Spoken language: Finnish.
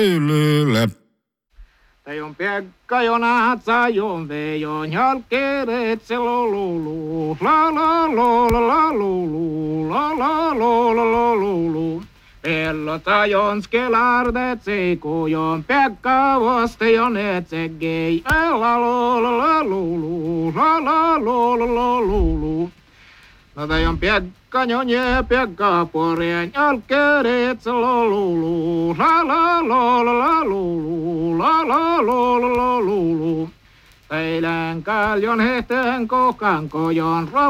Ylyle. Tajon Pekka jonatsa jon vejon jalkeeret se lolulu. La la lo la la lulu. La la lo la la lulu. Pello tajon skelardet seiku jon Pekka voste jon etsegei. La lo la la lulu. La la lo la la lulu. No tajon Pekka jonje Pekka porien jalkeeret se lolulu. La la lo la la lulu. La la lo la la lulu. Teilän kaljon hehteen kokan kojon